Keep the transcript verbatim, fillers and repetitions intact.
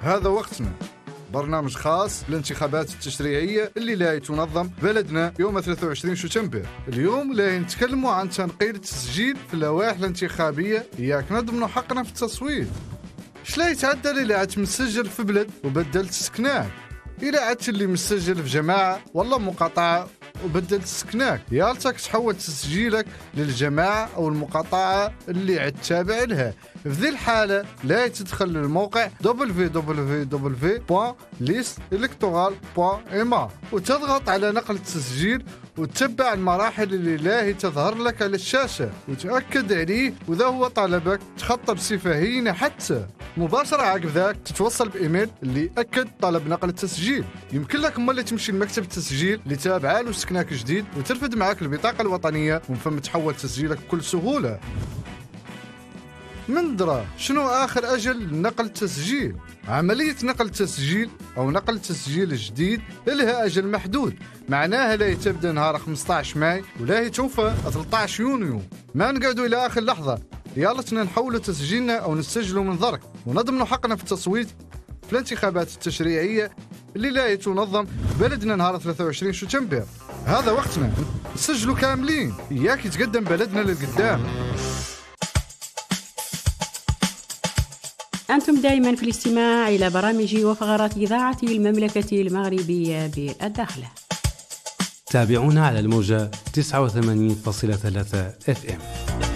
هذا وقتنا، برنامج خاص للانتخابات التشريعية اللي لا تنظم بلدنا يوم ثلاثة وعشرين شتنبر. اليوم لا نتكلموا عن تنقيل التسجيل في اللوائح الانتخابية، إياك نضمنوا حقنا في التصويت. شلا يتعدل إلا عدت مسجل في بلد وبدلت سكناك، إلا عدت اللي مسجل في جماعة والله مقاطعة وبدلت سكناك، يالتك تحول تسجيلك للجماعة أو المقاطعة اللي عد تابع لها. في ذي الحالة لا تدخل للموقع دبليو دبليو دبليو دوت ليست إلكتورال دوت إم إيه وتضغط على نقل التسجيل وتتبع المراحل اللي لا تظهر لك على الشاشة وتأكد عليه، وذا هو طلبك تخطى بصفة هينة حتى مباشرة. عقب ذاك تتوصل بإيميل اللي أكد طلب نقل التسجيل. يمكن لك مالي تمشي لمكتب التسجيل اللي تابعه له سكناك جديد وترفد معك البطاقة الوطنية ومن ثم تحول تسجيلك بكل سهولة. من درا شنو آخر أجل نقل التسجيل؟ عملية نقل التسجيل أو نقل التسجيل الجديد لها أجل محدود، معناها لا تبدأ نهار خمسة عشر ماي ولا توفى ثلاثة عشر يونيو. ما نقعدوا إلى آخر لحظة، يالتنا نحولوا تسجيلنا أو نسجلوا من ضرك ونضمنوا حقنا في التصويت في الانتخابات التشريعية اللي لا تنظم بلدنا نهار ثلاثة وعشرين شتنبر. هذا وقتنا نسجلوا كاملين، إياك يتقدم بلدنا للقدام. أنتم دائما في الاستماع إلى برامج وفقرات إذاعة المملكة المغربية بالداخلة. تابعونا على الموجة تسعة وثمانين فاصلة ثلاثة إف إم.